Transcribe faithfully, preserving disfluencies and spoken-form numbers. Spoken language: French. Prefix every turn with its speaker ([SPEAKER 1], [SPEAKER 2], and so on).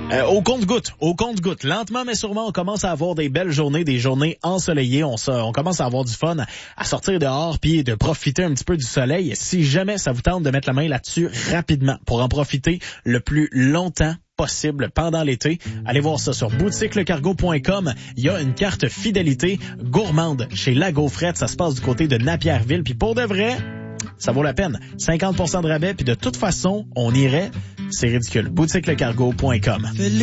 [SPEAKER 1] Euh, au compte-gouttes, au compte-gouttes. Lentement mais sûrement, on commence à avoir des belles journées, des journées ensoleillées. On, se, on commence à avoir du fun, à sortir dehors puis de profiter un petit peu du soleil. Si jamais ça vous tente de mettre la main là-dessus rapidement pour en profiter le plus longtemps possible pendant l'été, allez voir ça sur boutique le cargo point com. Il y a une carte fidélité gourmande chez La Gaufrette. Ça se passe du côté de Napierville. Puis pour de vrai, ça vaut la peine. cinquante pour cent de rabais. Puis de toute façon, on irait. C'est ridicule. boutique le cargo point com.